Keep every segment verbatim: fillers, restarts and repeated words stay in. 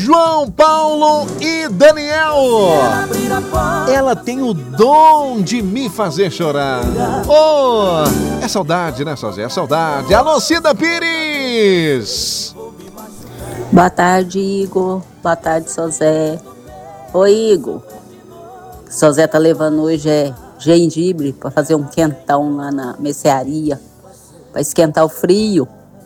João Paulo e Daniel. Ela tem o dom de me fazer chorar. Oh, é saudade, né, Sozé? É saudade. Alô, Cida Pires. Boa tarde, Igor. Boa tarde, Sozé. Oi, Igor. Sozé tá levando hoje é gengibre para fazer um quentão lá na mercearia, para esquentar o frio.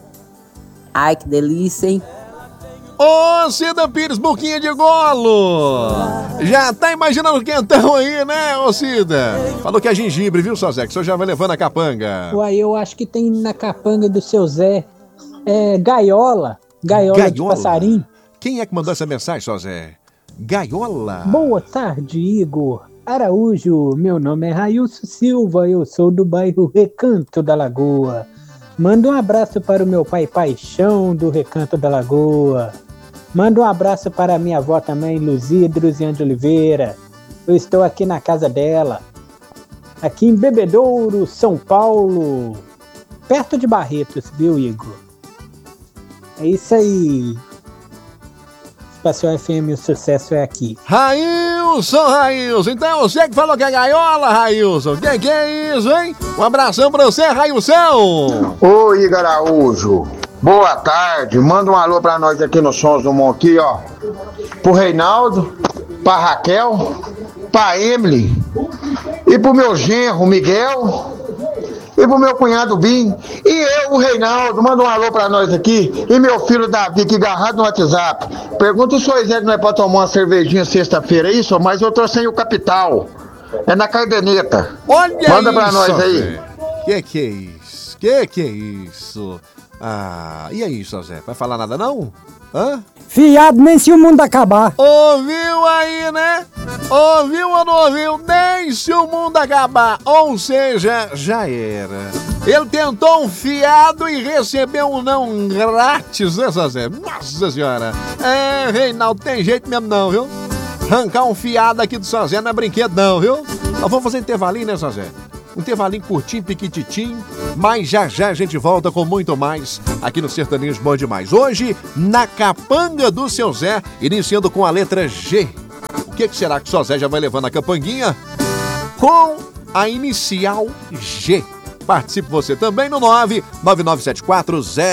Ai, que delícia, hein? Ô, Cida Pires, boquinha de golo! Já tá imaginando o quentão aí, né, ô Cida? Falou que é gengibre, viu, Sozé? Que o senhor já vai levando a capanga. Uai, eu acho que tem na capanga do seu Zé é, gaiola. Gaiola, gaiola de passarinho. Quem é que mandou essa mensagem, Sozé? Gaiola? Boa tarde, Igor Araújo. Meu nome é Railson Silva, eu sou do bairro Recanto da Lagoa. Manda um abraço para o meu pai Paixão do Recanto da Lagoa. Manda um abraço para a minha avó também, Luzia Druziane de Oliveira. Eu estou aqui na casa dela, aqui em Bebedouro, São Paulo, perto de Barretos, viu, Igor? É isso aí. Espaço F M, o sucesso é aqui. Railson, Railson. Então você que falou que é gaiola, Railson. Que que é isso, hein? Um abração pra você, Railson. Oi, Igor Araújo. Boa tarde. Manda um alô pra nós aqui no Sons do Monte, ó. Pro Reinaldo, pra Raquel, pra Emily e pro meu genro, Miguel. E pro meu cunhado Bim. E eu, o Reinaldo, manda um alô pra nós aqui. E meu filho Davi, aqui agarrado no WhatsApp. Pergunta se o Zé não é pra tomar uma cervejinha sexta-feira, é isso? Mas eu tô sem o capital. É na Cardeneta. Olha manda isso, pra nós aí. Que que é isso? Que que é isso? Ah, e aí, Zé? Vai falar nada não? Hã? Fiado nem se o mundo acabar. Ouviu aí, né? Ouviu ou não ouviu? Nem se o mundo acabar. Ou seja, já era. Ele tentou um fiado e recebeu um não grátis, né, Zé? Nossa senhora. É, Reinaldo, tem jeito mesmo não, viu? Arrancar um fiado aqui do Zé não é brinquedo não, viu? Nós vamos fazer intervalinho, né, Zé? Um intervalinho curtinho, piquititinho, mas já já a gente volta com muito mais aqui no Sertanejo Bom Demais. Hoje, na capanga do seu Zé, iniciando com a letra G. O que, que será que o seu Zé já vai levando a capanguinha? Com a inicial G. Participe você também no nove nove nove sete quatro zero